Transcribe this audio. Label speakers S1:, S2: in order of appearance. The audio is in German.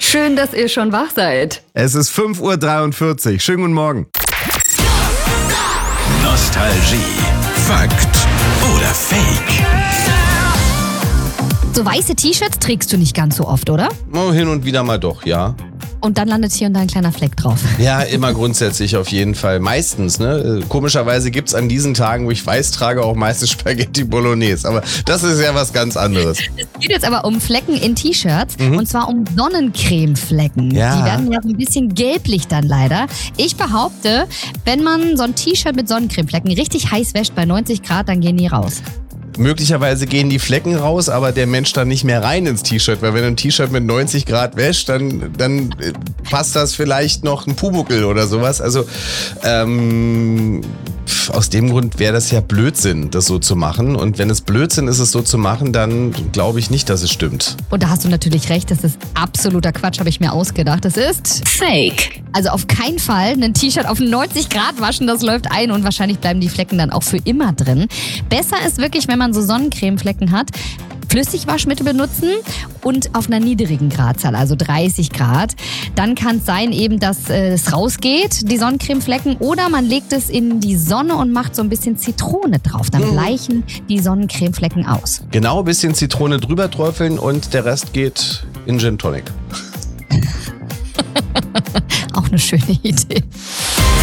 S1: Schön, dass ihr schon wach seid.
S2: Es ist 5:43 Uhr. Schönen guten Morgen.
S3: Nostalgie. Fakt oder Fake?
S4: So weiße T-Shirts trägst du nicht ganz so oft, oder?
S2: Oh, hin und wieder mal doch, ja.
S4: Und dann landet hier und da ein kleiner Fleck drauf.
S2: Ja, immer grundsätzlich auf jeden Fall. Meistens, ne? Komischerweise gibt's an diesen Tagen, wo ich weiß trage, auch meistens Spaghetti Bolognese. Aber das ist ja was ganz anderes.
S4: Es geht jetzt aber um Flecken in T-Shirts und zwar um Sonnencremeflecken.
S2: Ja.
S4: Die werden ja so ein bisschen gelblich dann leider. Ich behaupte, wenn man so ein T-Shirt mit Sonnencremeflecken richtig heiß wäscht bei 90 Grad, dann gehen die raus.
S2: Möglicherweise gehen die Flecken raus, aber der Mensch dann nicht mehr rein ins T-Shirt, weil wenn du ein T-Shirt mit 90 Grad wäscht, dann passt das vielleicht noch ein Pumuckl oder sowas. Also aus dem Grund wäre das ja Blödsinn, das so zu machen. Und wenn es Blödsinn ist, es so zu machen, dann glaube ich nicht, dass es stimmt.
S4: Und da hast du natürlich recht, das ist absoluter Quatsch, habe ich mir ausgedacht. Das ist
S1: Fake.
S4: also auf keinen Fall ein T-Shirt auf 90 Grad waschen, das läuft ein und wahrscheinlich bleiben die Flecken dann auch für immer drin. Besser ist wirklich, wenn man so Sonnencremeflecken hat, Flüssigwaschmittel benutzen und auf einer niedrigen Gradzahl, also 30 Grad. Dann kann es sein eben, dass es rausgeht, die Sonnencremeflecken, oder man legt es in die Sonne und macht so ein bisschen Zitrone drauf. Dann bleichen die Sonnencremeflecken aus.
S2: Genau, ein bisschen Zitrone drüber träufeln und der Rest geht in Gin Tonic.
S4: Auch eine schöne Idee.